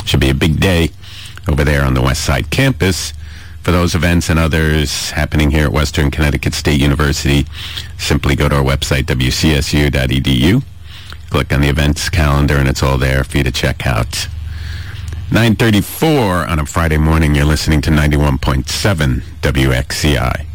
Should be a big day over there on the West Side campus. For those events and others happening here at Western Connecticut State University, simply go to our website, wcsu.edu. Click on the events calendar, and it's all there for you to check out. 9:34 on a Friday morning. You're listening to 91.7 WXCI.